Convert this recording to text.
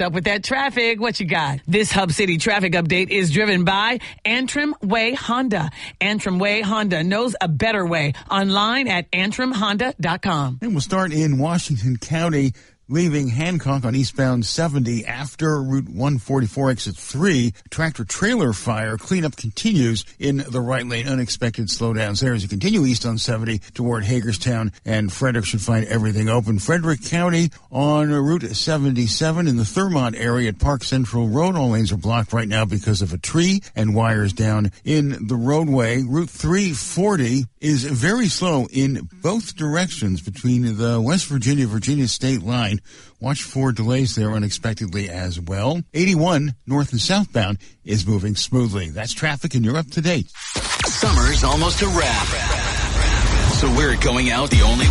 Up with that traffic, what you got? This Hub City traffic update is driven by Antrim Way Honda. Antrim Way Honda knows a better way. Online at antrimhonda.com. And we'll start in Washington County, leaving Hancock on eastbound 70 after Route 144 exit 3. Tractor-trailer fire. Cleanup continues in the right lane. Unexpected slowdowns there as you continue east on 70 toward Hagerstown, and Frederick should find everything open. Frederick County on Route 77 in the Thurmont area at Park Central Road. All lanes are blocked right now because of a tree and wires down in the roadway. Route 340 is very slow in both directions between the West Virginia state line. Watch for delays there unexpectedly as well. 81 north and southbound is moving smoothly. That's traffic, and you're up to date. Summer's almost a wrap. So we're going out the only